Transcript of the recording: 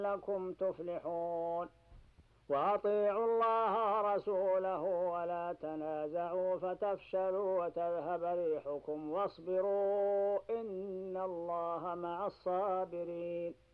لعلكم تفلحون. وأطيعوا الله ورسوله ولا تنازعوا فتفشلوا وتذهب ريحكم واصبروا إن الله مع الصابرين.